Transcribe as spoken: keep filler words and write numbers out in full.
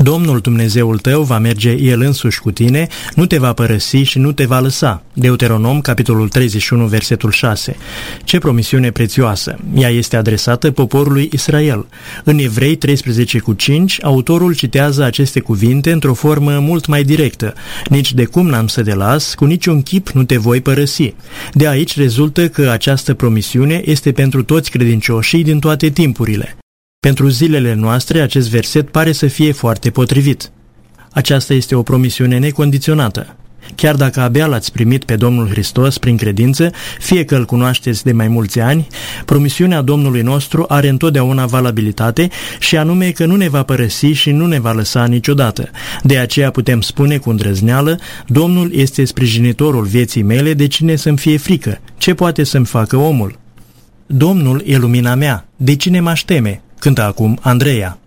Domnul Dumnezeul tău va merge El însuși cu tine, nu te va părăsi și nu te va lăsa. Deuteronom, capitolul treizeci și unu, versetul șase. Ce promisiune prețioasă! Ea este adresată poporului Israel. În Evrei treisprezece cu cinci, autorul citează aceste cuvinte într-o formă mult mai directă. Nici de cum n-am să te las, cu niciun chip nu te voi părăsi. De aici rezultă că această promisiune este pentru toți credincioșii din toate timpurile. Pentru zilele noastre, acest verset pare să fie foarte potrivit. Aceasta este o promisiune necondiționată. Chiar dacă abia l-ați primit pe Domnul Hristos prin credință, fie că îl cunoașteți de mai mulți ani, promisiunea Domnului nostru are întotdeauna valabilitate și anume că nu ne va părăsi și nu ne va lăsa niciodată. De aceea putem spune cu îndrăzneală: Domnul este sprijinitorul vieții mele, de cine să-mi fie frică? Ce poate să-mi facă omul? Domnul e lumina mea, de cine m-aș teme? Cântă acum Andreea.